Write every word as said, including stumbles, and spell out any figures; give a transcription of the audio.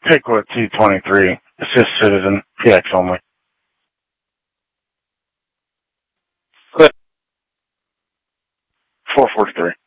Pickwood two twenty-three. Assist citizen. P X only. Clip. four forty-three.